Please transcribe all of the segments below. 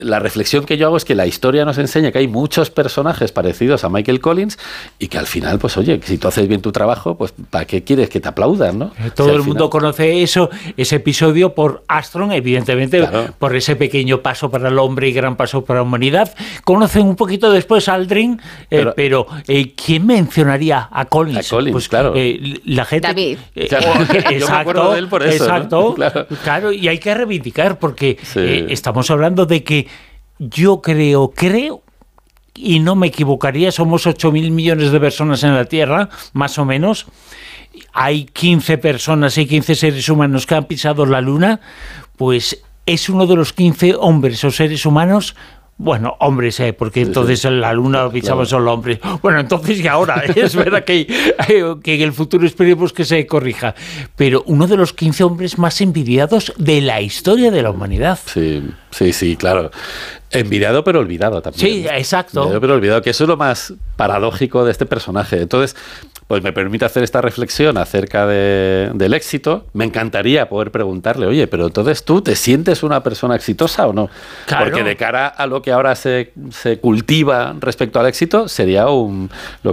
la reflexión que yo hago es que la historia nos enseña que hay muchos personajes parecidos a Michael Collins y que al final, pues oye, si tú haces bien tu trabajo, pues ¿para qué quieres que te aplaudan, no? Todo el mundo conoce ese episodio por Armstrong, evidentemente, claro, por ese pequeño paso para el hombre y gran paso para la humanidad. Conocen un poquito después a Aldrin, pero ¿quién mencionaría a Collins? A Collins, pues, claro. La gente... David. Exacto, yo me acuerdo de él por eso, exacto, ¿no? Claro, y hay que reivindicar porque estamos hablando de que yo creo, y no me equivocaría, somos 8.000 millones de personas en la Tierra, más o menos. Hay 15 personas y 15 seres humanos que han pisado la Luna, pues es uno de los 15 hombres o seres humanos. Bueno, hombres, porque entonces en la Luna lo pisamos solo hombres. Bueno, entonces y ahora, es verdad que en el futuro esperemos que se corrija. Pero uno de los 15 hombres más envidiados de la historia de la humanidad. Sí, claro. Envidiado pero olvidado también. Sí, exacto. Envidiado pero olvidado, que eso es lo más paradójico de este personaje. Entonces, pues me permite hacer esta reflexión acerca del éxito. Me encantaría poder preguntarle, oye, pero entonces tú te sientes una persona exitosa o no? Claro. Porque de cara a lo que ahora se cultiva respecto al éxito, sería el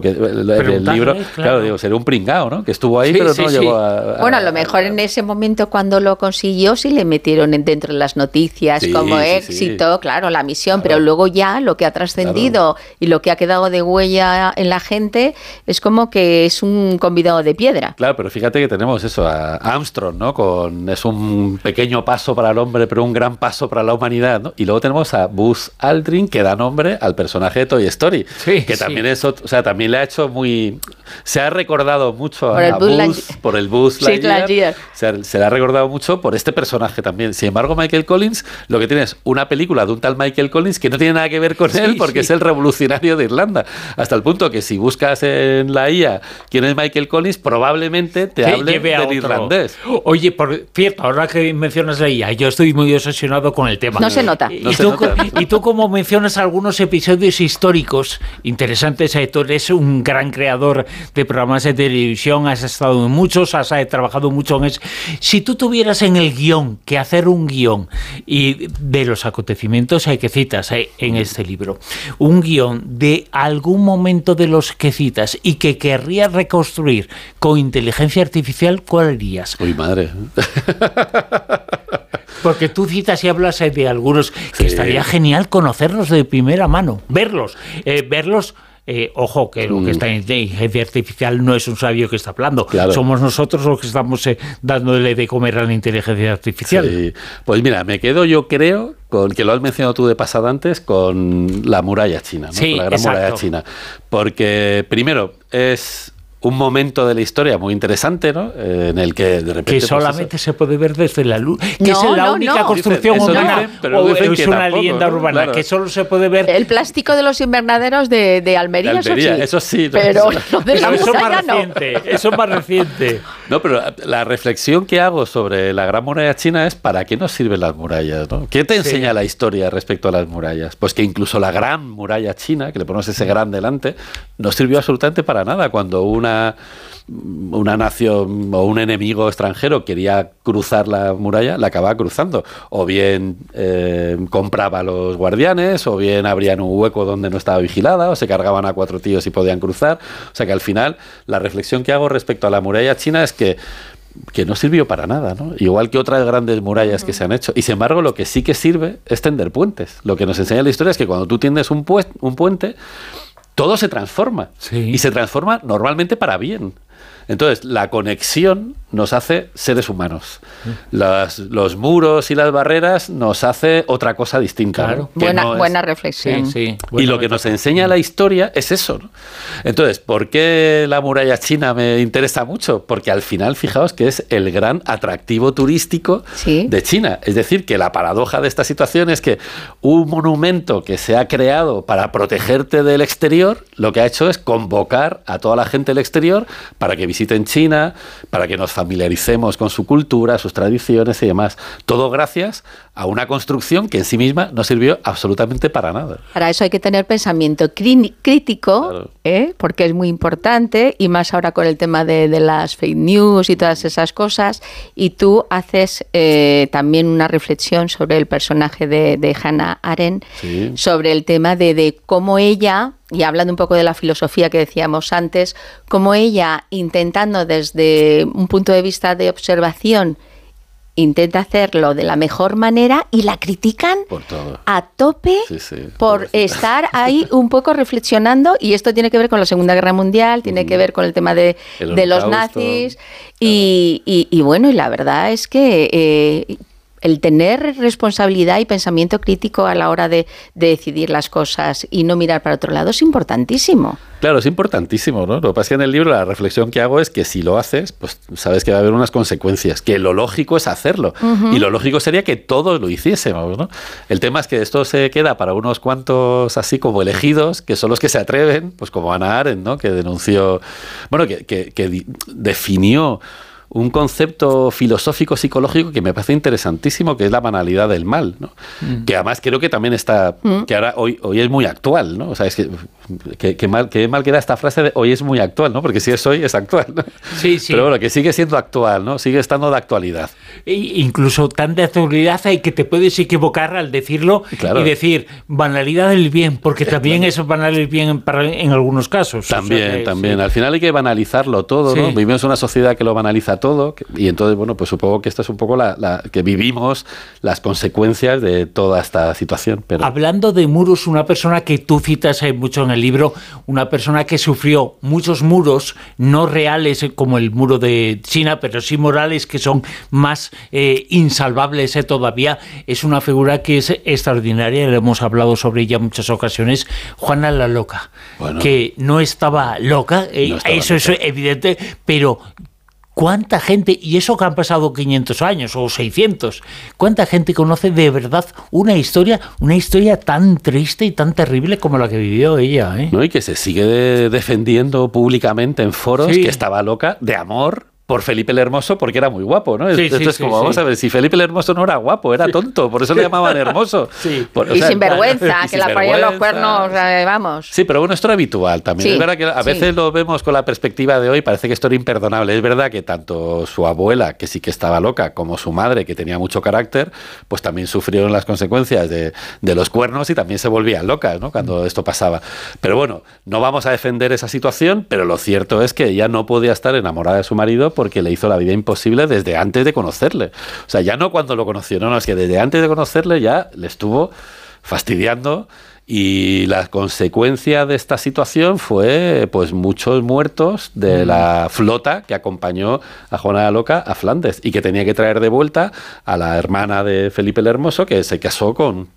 libro, claro, digo, sería un pringao, ¿no? Que estuvo ahí, pero no llegó a... Bueno, a lo mejor en ese momento cuando lo consiguió sí le metieron dentro de las noticias como éxito, claro, la misión, pero luego ya lo que ha trascendido y lo que ha quedado de huella en la gente es como que es un convidado de piedra. Claro, pero fíjate que tenemos eso, a Armstrong, ¿no? Es un pequeño paso para el hombre, pero un gran paso para la humanidad, ¿no? Y luego tenemos a Buzz Aldrin, que da nombre al personaje de Toy Story, que también es, o sea, también le ha hecho se ha recordado mucho por el Buzz Lightyear. Se le ha recordado mucho por este personaje también. Sin embargo, Michael Collins, lo que tiene es una película de un tal Michael Collins que no tiene nada que ver con él, porque es el revolucionario de Irlanda, hasta el punto que si buscas en la IA quién es Michael Collins, probablemente te hable del irlandés. Oye, por cierto, ahora que mencionas la IA, yo estoy muy obsesionado con el tema. No se nota. Y tú como mencionas algunos episodios históricos interesantes, tú eres un gran creador de programas de televisión, has estado en muchos, has trabajado mucho en eso. Si tú tuvieras en el guión que hacer un guión y de los acontecimientos que citas en este libro, un guión de algún momento de los que citas y que querrías reconstruir con inteligencia artificial, ¿cuál harías? Uy, madre. Porque tú citas y hablas de algunos que estaría genial conocerlos de primera mano, verlos. Ojo, que lo que está en inteligencia artificial no es un sabio que está hablando. Claro. Somos nosotros los que estamos dándole de comer a la inteligencia artificial. Sí. Pues mira, me quedo, yo creo, con que lo has mencionado tú de pasada antes, con la muralla china, ¿no? Sí, con la gran muralla china. Porque, primero, es un momento de la historia muy interesante, ¿no? En el que de repente... Que solamente se puede ver desde la luz. Que es la única construcción humana. O es una leyenda urbana, claro, que solo se puede ver... El plástico de los invernaderos de Almería, eso sí. Pero no de la muralla, eso más reciente. No, pero la reflexión que hago sobre la gran muralla china es ¿para qué nos sirven las murallas, ¿no? ¿Qué te enseña la historia respecto a las murallas? Pues que incluso la gran muralla china, que le ponemos ese gran delante, no sirvió absolutamente para nada cuando una nación o un enemigo extranjero quería cruzar la muralla, la acababa cruzando. O bien compraba a los guardianes, o bien abrían un hueco donde no estaba vigilada, o se cargaban a 4 tíos y podían cruzar. O sea que al final, la reflexión que hago respecto a la muralla china es que no sirvió para nada, ¿no? Igual que otras grandes murallas que se han hecho. Y sin embargo, lo que sí que sirve es tender puentes. Lo que nos enseña la historia es que cuando tú tiendes un puente, todo se transforma. Y se transforma normalmente para bien. Entonces, la conexión nos hace seres humanos. Los muros y las barreras nos hace otra cosa distinta. Claro. ¿No? Buena reflexión. Y lo que nos enseña la historia es eso, ¿no? Entonces, ¿por qué la muralla china me interesa mucho? Porque al final, fijaos que es el gran atractivo turístico de China. Es decir, que la paradoja de esta situación es que un monumento que se ha creado para protegerte del exterior, lo que ha hecho es convocar a toda la gente del exterior para que visite visiten China, para que nos familiaricemos con su cultura, sus tradiciones y demás. Todo gracias a una construcción que en sí misma no sirvió absolutamente para nada. Para eso hay que tener pensamiento crítico, claro. Porque es muy importante, y más ahora con el tema de las fake news y todas esas cosas. Y tú haces también una reflexión sobre el personaje de Hannah Arendt, sí, sobre el tema de cómo ella, y hablando un poco de la filosofía que decíamos antes, cómo ella, intentando desde un punto de vista de observación, intenta hacerlo de la mejor manera y la critican a tope, sí, sí, por estar ahí un poco reflexionando, y esto tiene que ver con la Segunda Guerra Mundial, tiene que ver con el tema de los nazis, claro. y bueno, y la verdad es que el tener responsabilidad y pensamiento crítico a la hora de decidir las cosas y no mirar para otro lado es importantísimo. Claro, es importantísimo, ¿no? Lo que pasa es que en el libro la reflexión que hago es que si lo haces, pues sabes que va a haber unas consecuencias, que lo lógico es hacerlo, y lo lógico sería que todos lo hiciésemos, ¿no? El tema es que esto se queda para unos cuantos así como elegidos, que son los que se atreven, pues como Hannah Arendt, ¿no? Que denunció, bueno, que definió un concepto filosófico psicológico que me parece interesantísimo, que es la banalidad del mal, ¿no? Que además creo que también está, que ahora hoy es muy actual, ¿no? O sea, es que mal queda esta frase de hoy es muy actual, ¿no? Porque si es hoy, es actual, ¿no? Sí, sí. Pero bueno, que sigue siendo actual, ¿no? Sigue estando de actualidad. Incluso tan de actualidad hay que te puedes equivocar al decirlo, claro, y decir banalidad del bien, porque también eso es banal el bien en algunos casos. También, o sea, también. Sí. Al final hay que banalizarlo todo, ¿no? Sí. Vivimos en una sociedad que lo banaliza todo, y entonces, bueno, pues supongo que esta es un poco que vivimos las consecuencias de toda esta situación. Pero... Hablando de muros, una persona que tú citas mucho en el libro, una persona que sufrió muchos muros, no reales como el muro de China, pero sí morales, que son más insalvables todavía, es una figura que es extraordinaria, le hemos hablado sobre ella en muchas ocasiones, Juana la Loca, bueno, que no estaba loca, eso es evidente, pero... ¿Cuánta gente, y eso que han pasado 500 años o 600, cuánta gente conoce de verdad una historia tan triste y tan terrible como la que vivió ella? No, y que se sigue defendiendo públicamente en foros, sí, que estaba loca de amor por Felipe el Hermoso porque era muy guapo, ¿no? Sí, Esto es como, vamos a ver, si Felipe el Hermoso no era guapo, era tonto, por eso le llamaban hermoso. Sí. Y sinvergüenza, que la ponían los cuernos, vamos. Sí, pero bueno, esto era habitual también. Sí. Es verdad que a veces lo vemos con la perspectiva de hoy, parece que esto era imperdonable. Es verdad que tanto su abuela, que sí que estaba loca, como su madre, que tenía mucho carácter, pues también sufrieron las consecuencias de los cuernos y también se volvían locas, ¿no? Cuando esto pasaba. Pero bueno, no vamos a defender esa situación, pero lo cierto es que ella no podía estar enamorada de su marido porque le hizo la vida imposible desde antes de conocerle. O sea, ya no cuando lo conoció, no, es que desde antes de conocerle ya le estuvo fastidiando, y la consecuencia de esta situación fue pues muchos muertos de la flota que acompañó a Juana la Loca a Flandes y que tenía que traer de vuelta a la hermana de Felipe el Hermoso, que se casó con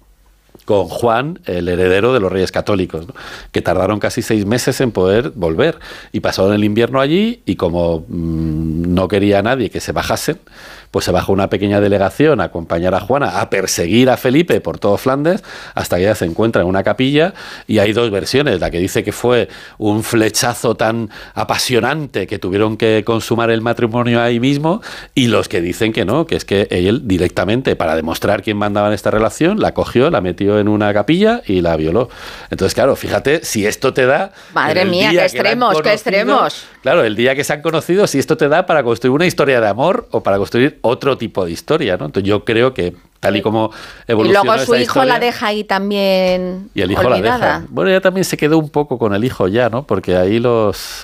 Juan, el heredero de los Reyes Católicos, ¿no? Que tardaron casi 6 meses en poder volver y pasaron el invierno allí, y como no quería nadie que se bajasen, pues se bajó una pequeña delegación a acompañar a Juana a perseguir a Felipe por todo Flandes hasta que ella se encuentra en una capilla, y hay 2 versiones, la que dice que fue un flechazo tan apasionante que tuvieron que consumar el matrimonio ahí mismo, y los que dicen que no, que es que él directamente, para demostrar quién mandaba en esta relación, la cogió, la metió en una capilla y la violó. Entonces, claro, fíjate, si esto te da... Madre mía, qué extremos, qué extremos. Claro, el día que se han conocido, si esto te da para construir una historia de amor o para construir otro tipo de historia, ¿no? Entonces yo creo que tal y como evolucionó. Y luego su hijo historia, la deja ahí también. Y el hijo olvidada. La deja. Bueno, ella también se quedó un poco con el hijo ya, ¿no? Porque ahí los...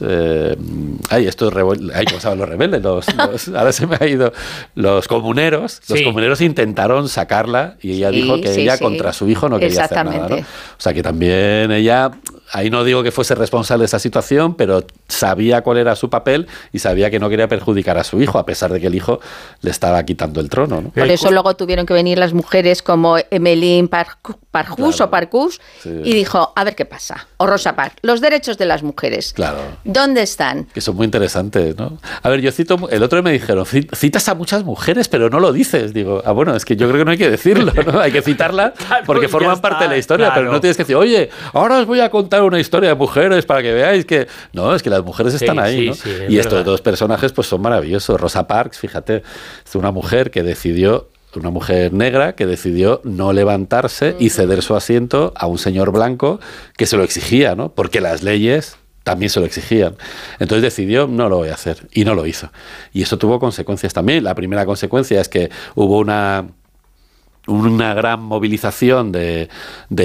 estos ¿cómo se llaman los rebeldes? Ahora se me ha ido. Los comuneros. Sí. Los comuneros intentaron sacarla y ella dijo que ella contra su hijo no quería hacer nada, ¿no? O sea que también ella... Ahí no digo que fuese responsable de esa situación, pero sabía cuál era su papel y sabía que no quería perjudicar a su hijo, a pesar de que el hijo le estaba quitando el trono, ¿no? Por eso luego tuvieron que venir las mujeres como Emmeline Parhus o Parkus, y dijo, a ver qué pasa. O Rosa Parks, los derechos de las mujeres. Claro. ¿Dónde están? Que son muy interesantes, ¿no? A ver, yo cito, el otro día me dijeron, citas a muchas mujeres, pero no lo dices. Digo, bueno, es que yo creo que no hay que decirlo, ¿no? Hay que citarla porque forman parte de la historia, pero no tienes que decir, oye, ahora os voy a contar una historia de mujeres para que veáis que... No, es que las mujeres están ahí, ¿no? Y estos dos personajes pues son maravillosos. Rosa Parks, fíjate, es una mujer que decidió, una mujer negra que decidió no levantarse y ceder su asiento a un señor blanco que se lo exigía, ¿no? Porque las leyes también se lo exigían. Entonces decidió, no lo voy a hacer, y no lo hizo. Y eso tuvo consecuencias también. La primera consecuencia es que hubo una gran movilización de